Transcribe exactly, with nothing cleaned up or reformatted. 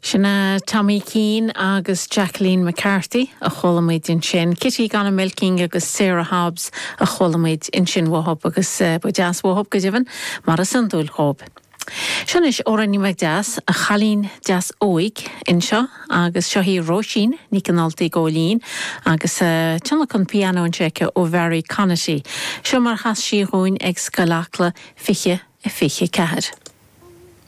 Sinna Tommy Keane agus Jacqueline McCarthy a cholamid in sin. Kitty Ganna Milking agus Sarah Hobbs a cholamid in sin wahab agus uh, bujas wahab gajivan Marison dul hob. Sianish orani magdas a chalín das oig in seo agus Shohi Roshin Nicanalti Golín agus uh, Chanakon piano in Czech o Very Conashi. Sio mar has si hoin ex galakla fiche e fiche cahad.